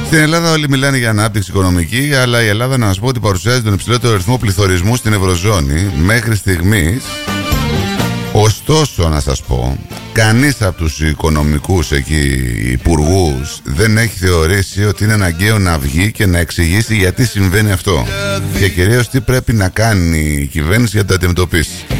Στην Ελλάδα όλοι μιλάνε για ανάπτυξη οικονομική, αλλά η Ελλάδα, να σας πω ότι παρουσιάζει τον υψηλότερο αριθμό πληθωρισμού στην Ευρωζώνη μέχρι στιγμής. Ωστόσο, να σας πω, κανείς από τους οικονομικούς εκεί υπουργούς δεν έχει θεωρήσει ότι είναι αναγκαίο να βγει και να εξηγήσει γιατί συμβαίνει αυτό και κυρίως τι πρέπει να κάνει η κυβέρνηση για να το αντιμετωπίσει.